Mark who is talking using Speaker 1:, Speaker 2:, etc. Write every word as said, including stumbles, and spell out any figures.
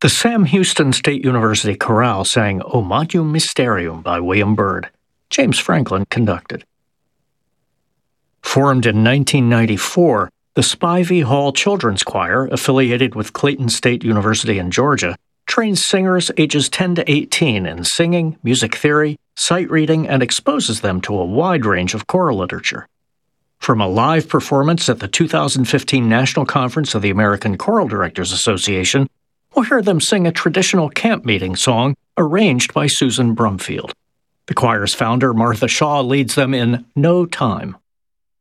Speaker 1: The Sam Houston State University Chorale sang O Magnum Mysterium by William Byrd. James Franklin conducted. Formed in nineteen ninety-four, the Spivey Hall Children's Choir, affiliated with Clayton State University in Georgia, trains singers ages ten to eighteen in singing, music theory, sight reading, and exposes them to a wide range of choral literature. From a live performance at the two thousand fifteen National Conference of the American Choral Directors Association, we'll hear them sing a traditional camp meeting song arranged by Susan Brumfield. The choir's founder, Martha Shaw, leads them in No Time.